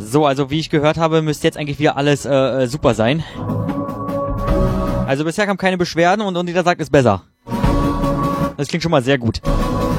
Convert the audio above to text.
So, also wie ich gehört habe, müsste jetzt eigentlich wieder alles super sein. Also bisher kamen keine Beschwerden und jeder sagt, es ist besser. Das klingt schon mal sehr gut.